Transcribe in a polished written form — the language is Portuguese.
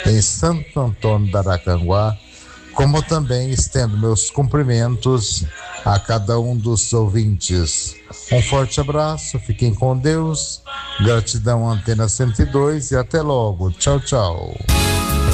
em Santo Antônio da Aracanguá, como também estendo meus cumprimentos a cada um dos ouvintes. Um forte abraço, fiquem com Deus, gratidão Antena 102 e até logo. Tchau, tchau.